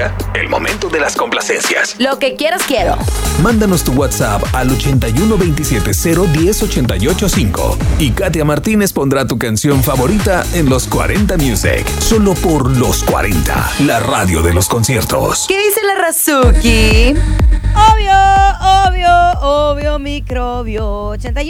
Llega el momento de las complacencias. Lo que quieras quiero. Mándanos tu WhatsApp al 8127010885 y Katia Martínez pondrá tu canción favorita en Los 40 Music. Solo por Los 40, la radio de los conciertos. ¿Qué dice la Razuki? Obvio, microbio.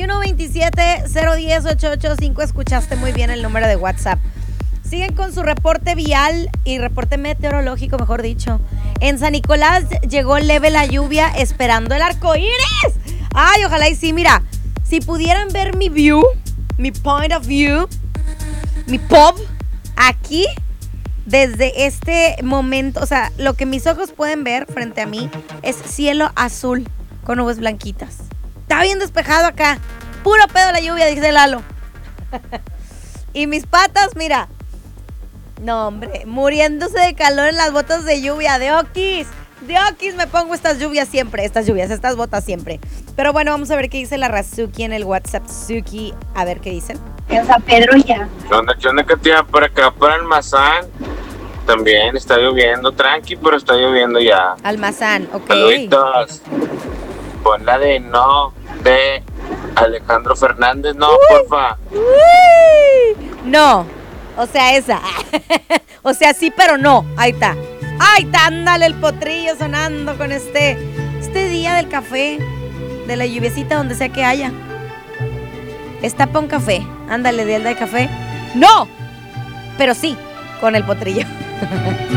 8127010885. Escuchaste muy bien el número de WhatsApp. Siguen con su reporte vial y reporte meteorológico, mejor dicho. En San Nicolás llegó leve la lluvia, esperando el arco iris. Ay, ojalá y sí, mira. Si pudieran ver mi view, mi point of view, mi pop, aquí, desde este momento, o sea, lo que mis ojos pueden ver frente a mí es cielo azul con nubes blanquitas. Está bien despejado acá. Puro pedo la lluvia, dice Lalo. Y mis patas, mira. No, hombre, muriéndose de calor en las botas de lluvia. De Oquis me pongo estas botas siempre. Pero bueno, vamos a ver qué dice la Razuki en el WhatsApp. Suki, a ver qué dicen. En San Pedro ya. ¿Qué onda, Katia? Por acá, por Almazán. También está lloviendo, tranqui, pero está lloviendo ya. Almazán, ok. Saluditos. Pon la de No, de Alejandro Fernández, no, porfa. No, o sea, esa. O sea, sí, pero no. Ahí está, ándale el potrillo sonando con este día del café, de la lluviecita donde sea que haya. Está para un café, ándale, de café. No, pero sí, con el potrillo.